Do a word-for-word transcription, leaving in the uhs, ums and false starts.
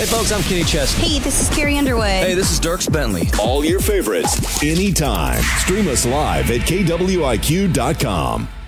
Hey, folks, I'm Kenny Chesney. Hey, this is Carrie Underwood. Hey, this is Dierks Bentley. All your favorites, anytime. Stream us live at K W I Q dot com.